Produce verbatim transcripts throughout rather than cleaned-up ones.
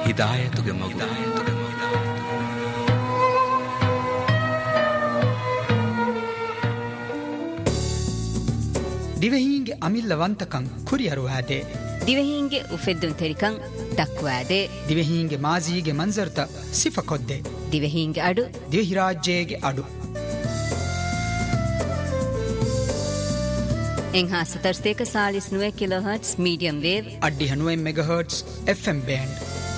ಹಿದಾಯತುಗೆ ಮಗು. ದಿವೆಹೀಂಗೆ ಅಮಿಲ್ಲವಂತಕಂ ಕುರಿಯರುವಾದೆ. ದಿವೆಹೀಂಗೆ ಉಫೆದ್ದುನ್ ತೆರಿಕಂ ದಕ್ವಾದೆ. ದಿವೆಹೀಂಗೆ ಮಾಜೀಗೆ ಮಂಜರ್ತ ಸಿಫಕೊದ್ದೆ. ದಿವೆಹೀಂಗೆ ಅಡು ದಿವೆಹಿ ರಾಜ್ಯಗೆ ಅಡು. ಎಂಹಾ ಸತರ್ಸ್ತೇಕ Chalisa ನುವೆ kilo hertz medium wave ಅಡ್ಡಿ ಹನುವೆ mega hertz F M band.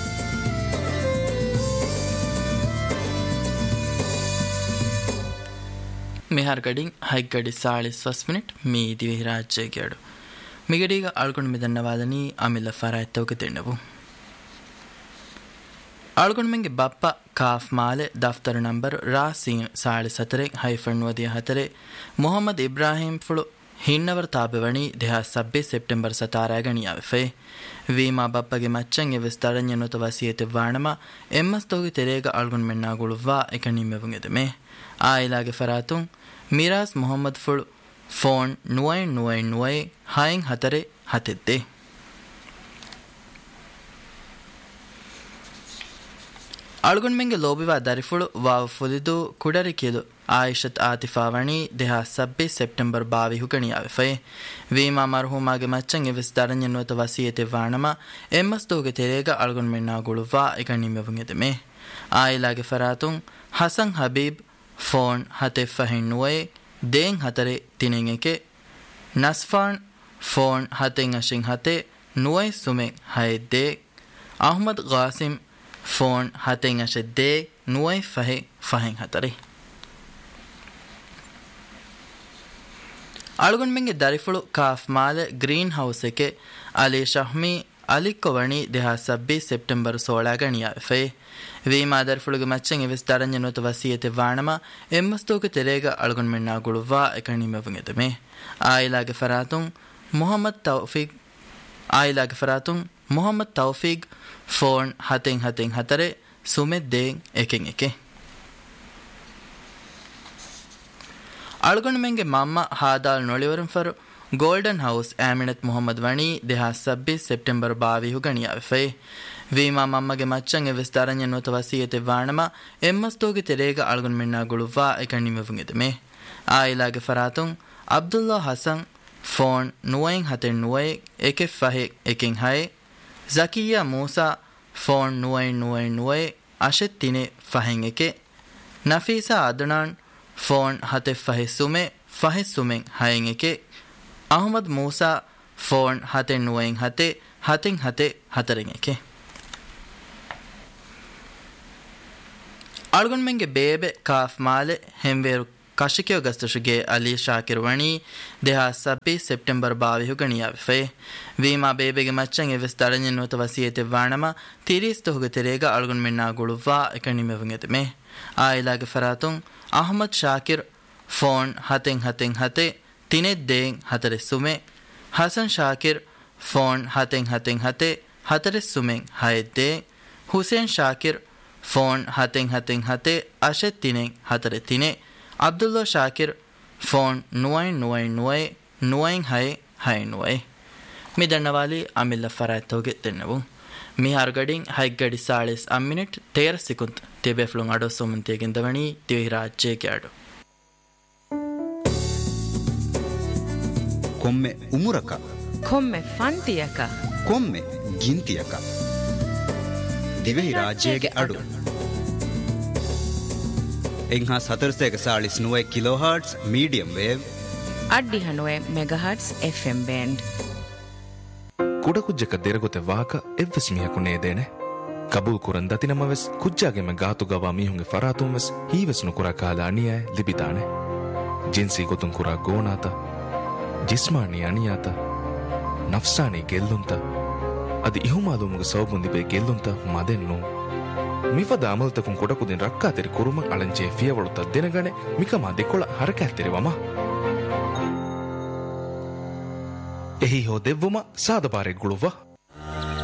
ಮೆಹಾರ್ ಗಡಿಂಗ್ ಹೈಗಡಿ ಸಾಳಿಸ್ first minute me ದಿವಿ ರಾಜ್ಯಗೆ ಅಡು ಮಿಗಡೀಗ ಆಳ್ಕೊಂಡು ಮಿದನ್ನ ವಾದನಿ ಆಮಿಲ್ಲ ಫರಾಯ್ತವಗೆ ತಿನ್ನವು ಆಳ್ಕೊಂಡು ಮೆಂಗೆ ಬಪ್ಪ calf ಮಾಲೆ ದಫ್ತರ್ number ರಾಸಿಂಗ್ ಸಾಳಿ ಸತರೆ ಹೈಫಣ್ ವದಿಯ ಹತರೆ Mohammed Ibrahim ಫುಳು ಹಿನ್ನವರ್ ತಾಬೆವಣಿ ದೇಹ ಸಬ್ಬೆ September ಸತಾರಾಗಣಿಯಾವೆ ಫೆ ವೀಮಾ ಬಪ್ಪಗೆ ಮಚ್ಚಂಗೆ ವಿಸ್ತರಣೆಯನ್ನುತ ವಸಿಯತೆ ವಾಣಮ ಎಮ್ಮಸ್ ತೋಗಿ ತೆರೆಗ ಆಳ್ಗೊಂಡು ಮೆಣ್ಣಾಗುಳುವಾ ಎಕ ನಿಮ್ಮೆವುಂಗೆದೆ ಮೇ ಆ ಇಲಾಗೆ ಫರಾತುಂ ಮಿರಾಸ್ ಮೊಹಮ್ಮದ್ ಫುಳು ಫೋನ್ ನುವೈ ನುವೈ ನುವೈ ಹಾಯಿಂಗ್ ಹತರೆ ಹತಿದ್ದೆ ಆಳ್ಗೊಂಡು ಮೆಂಗೆ ಲೋಬಿವಾ ದರಿಫುಳು ವಾವ್ ಫುಲಿದು ಕುಡರಿ ಕಿಲು ಆಯಿಷತ್ ಆತಿಫಾವಣಿ ದೇಹ ಸಬ್ಬೆ ಸೆಪ್ಟೆಂಬರ್ ಬಾವಿ ಹುಗಣಿಯಾವೆ ಫೈ ವೀಮಾ ಮರ್ಹೂಮಾಗೆ ಮಚ್ಚಂಗೆ ವಿಸ್ತರಣೆಯನ್ನುತ ವಸಿಯತೆ ವಾಣಮ ಎಮ್ಮಸ್ ತೋಗೆ ತೆರೆಗ ಆಳ್ಗೊಂಡು ಮೆಣ್ಣಾಗುಳುವಾ ಎಕ ನಿಮ್ಮೆವುಂಗೆದೆ ಮೇ ಆ ಇಲಾಗೆ ಫರಾತುಂ Hasan Habib phone ಹತೆ ಫಹಿನ್ ನುವೈ ದೇಂಗ್ ಹತರೆ ತಿನಿಂಗ್ A K ನಸ್ಫಾನ್ phone ಹತೆಂಗ್ ಅಶಿಂಗ್ ಹತೆ ನುವೈ ಸುಮೆಂಗ್ high they Ahmed Gasim phone ಹತೆಂಗ್ ಅಶೆ they ನುವೈ ಫಹೆ ಫಹಿಂಗ್ ಹತರೆ ಆಳ್ಗೊಂಡು ಮೆಂಗೆ ದರಿಫುಳು calf ಮಾಲೆ ಗ್ರೀನ್ ಹೌಸ್ ಎಕೆ ಅಲಿ ಶಹ್ಮಿ ಅಲಿಕ್ಕೊವಣಿ ದೇಹ ಸಬ್ಬಿ ಸೆಪ್ಟೆಂಬರ್ ಸೋಳಾಗಣಿಯ ಫೆ ವೀಮಾ ದರಿಫುಳುಗೆ ಮಚ್ಚಂಗೆ ವಿಸ್ತರಣೆಯನ್ನುತ ವಸಿಯತೆ ವಾಣಮ ಎಮ್ಮಸ್ತೋಗೆ ತೆರೆಗ ಆಳ್ಗೊಂಡು ಮೆಣ್ಣಾಗುಳುವಾ ಎಕಣಿಮೆವುಂಗೆದೆ ಮೇ ಆ ಇಲಾಗೆ ಫರಾತುಂ ಮೊಹಮ್ಮದ್ ತೌಫೀಗ್ ಆ ಇಲಾಗೆ ಫರಾತುಂ ಮೊಹಮ್ಮದ್ ತೌಫೀಗ್ ಫೋನ್ ಹತೆಂಗ್ ಹತೆಂಗ್ ಹತರೆ ಸುಮೆದ್ ದೇಂಗ್ ಎಕೆಂಗ್ ಎಕೆ ಆಳ್ಗೊಂಡು ಮೆಂಗೆ ಮಮ್ಮ ಹಾದಾಲ್ ನೊಳಿವರಂ ಫರು ಗೋಲ್ಡನ್ ಹೌಸ್ ಆಮಿನತ್ ಮೊಹಮ್ಮದ್ ವಣಿ ದೇಹ ಸಬ್ಬಿ ಸೆಪ್ಟೆಂಬರ್ ಬಾವಿಹು ಗಣಿಯಾವೆ ಫೈ ವೀಮಾ ಮಮ್ಮಗೆ ಮಚ್ಚಂಗೆ ವಿಸ್ತರಣೆಯನ್ನುತ ವಸಿಯತೆ ವಾಣಮ ಎಮ್ಮಸ್ತೋಗೆ ತೆರೆಗ ಆಳ್ಗೊಂಡು ಮೆಣ್ಣಾಗುಳುವಾ ಎಕಣಿಮೆವುಂಗೆದೆ ಮೇ ಆ ಇಲಾಗೆ ಫರಾತುಂ Abdullah Hasan phone ನುವೈಂಗ್ ಹತೆಂಗ್ ನುವೈ A K ಫಹೆ ಎಕೆಂಗ್ high ಝಕಿಯಾ Musa phone ನುವೈ ನುವೈ ನುವೈ ಅಶೆತ್ ತಿನೆ ಫಹೆಂಗ್ A K Nafisa Adnan phone ಹತೆ ಫಹೆ ಸುಮೆ ಫಹೆ ಸುಮೆಂಗ್ ಹೈಂಗ್ A K Ahmed Musa phone ಹತೆ ನುವೈಂಗ್ ಹತೆ ಹತೆಂಗ್ ಹತೆ ಹತರೆಂಗ್ A K ಆಳ್ಗೊಂಡು ಮೆಂಗೆ ಬೇಬೆ calf ಮಾಲೆ ಹೆಂವೇರು ಕಶಿಕೆಯೋ ಗಸ್ತುಷುಗೆ ಅಲಿ ಶಾಕಿರ್ ವಣಿ ದೇಹ ಸಬ್ಬಿ ಸೆಪ್ಟೆಂಬರ್ ಬಾವಿಹು ಗಣಿಯಾವೆ ಫೈ ವೀಮಾ ಬೇಬೆಗೆ ಮಚ್ಚಂಗೆ ವಿಸ್ತರಣೆಯನ್ನುತ ವಸಿಯತೆ ವಾಣಮ ತಿರೀಸ್ತು ಹುಗೆ ತೆರೆಗ ಆಳ್ಗೊಂಡು ಮೆಣ್ಣಾಗುಳುವಾ ಎಕಣಿಮೆವುಂಗೆದೆ ಮೇ ಆ ಇಲಾಗೆ ಫರಾತುಂ Ahmed Shakir phone ಹತೆಂಗ್ ಹತೆಂಗ್ ಹತೆ ತಿನೆದ್ ದೇಂಗ್ ಹತರೆ ಸುಮೆ Hasan Shakir phone ಹತೆಂಗ್ ಹತೆಂಗ್ ಹತೆ ಹತರೆ ಸುಮೆಂಗ್ ಹಯದ್ they Hussain Shakir phone ಹತೆಂಗ್ ಹತೆಂಗ್ ಹತೆ ಅಶೆತ್ ತಿನೆಂಗ್ ಹತರೆ ತಿನೆ Abdullah Shakir phone ನುವೈ ನುವೈ ನುವೈ ನುವೈಂಗ್ high high ನುವೈ ಮಿದಣ್ಣವಾಲಿ ಅಮಿಲ್ಲ ಫರಾಯ್ತೋಗೆ ತೆನ್ನವು ಮಿಹಾರ್ ಗಡಿಂಗ್ ಹೈಗಡಿ ಸಾಳಿಸ್ ಅಮ್ಮಿನಿಟ್ ತೇರ ಸಿಕುಂತ್ ತಿಬೆಫ್ಲುಂಗ್ ಅಡೋ ಸೋಮಂತೆಗಿಂದವಣಿ ತಿವಿಹಿರಾ ಜೇಗೆ ಅಡು ಕೊಮ್ಮೆ ಉಮುರಕ ಕೊಮ್ಮೆ ಫಂತಿಯಕ ಕೊಮ್ಮೆ ಗಿಂತಿಯಕ ದಿವೆಹಿರಾ ಜೇಗೆ ಅಡು ಎಂಹಾ ಸತರ್ಸ್ತೇಕ ಸಾಳಿಸ್ ನುವೈ kilo hertz medium wave ಅಡ್ಡಿ ಹನುವೆ mega hertz F M band ಕುಡಕುಜ್ಜಕ ದೆರಗೊತೆ ವಾಕ ಎವ್ವೆಸ್ ಮಿಹಕು ನೇದೇನೆ ಕಬೂಲ್ ಕುರನ್ ದತಿನಮವೆಸ್ ಕುಜ್ಜಾಗೆಮ ಗಾತು ಗವಾ ಮೀಹುಂಗೆ ಫರಾತುಂವೆಸ್ ಹೀವೆಸ್ ನುಕುರ ಕಾಲ ಅಣಿಯಾಯ ಲಿಬಿದಾನೆ ಜಿನ್ಸಿ ಗೊತುಂ ಕುರ ಗೋಣಾತ ಜಿಸ್ಮಾನಿ ಅಣಿಯಾತ ನಫ್ಸಾನಿ ಗೆಲ್ಲುಂತ ಅದು ಇಹುಮಾಲುಮುಗ ಸೌಬುಂದಿಬೆ ಗೆಲ್ಲುಂತ ಮದೆನ್ನು ಮಿಫದ ಅಮಲ್ತಕುಂ ಕೊಡಕುದಿನ ರಕ್ಕಾತೆರಿ ಕುರುಮ ಅಳಂಚೆ ಫಿಯವಳುತ್ತ ದಿನಗಣೆ ಮಿಕಮ ದೆಕೊಳ ಹರಕಾತಿರಿವಮ ಎಹಿ ಹೋ ದೆವ್ವುಮ ಸಾದಬಾರೆ ಗುಳುವ